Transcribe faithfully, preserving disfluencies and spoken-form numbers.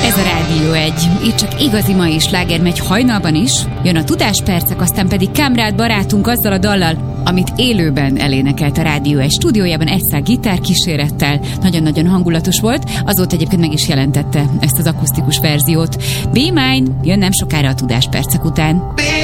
Ez a Rádió egy. Itt csak igazi mai sláger megy hajnalban is. Jön a Tudáspercek, aztán pedig Kamrád barátunk azzal a dallal, amit élőben elénekelt a Rádió egy stúdiójában egyszer gitárkísérettel. Nagyon-nagyon hangulatos volt. Azóta egyébként meg is jelentette ezt az akusztikus verziót. Be Mine jön nem sokára a Tudáspercek után.